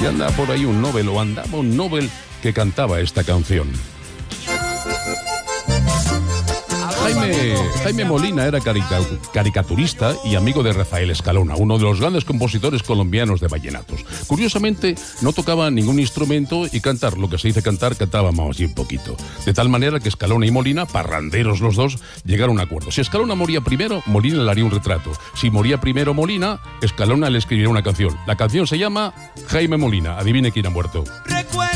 Y anda por ahí un Nobel, o andaba un Nobel que cantaba esta canción. Jaime Molina era caricaturista y amigo de Rafael Escalona, uno de los grandes compositores colombianos de vallenatos. Curiosamente, no tocaba ningún instrumento y cantar, lo que se dice cantar, cantábamos así un poquito. De tal manera que Escalona y Molina, parranderos los dos, llegaron a un acuerdo. Si Escalona moría primero, Molina le haría un retrato. Si moría primero Molina, Escalona le escribiría una canción. La canción se llama Jaime Molina. Adivine quién ha muerto.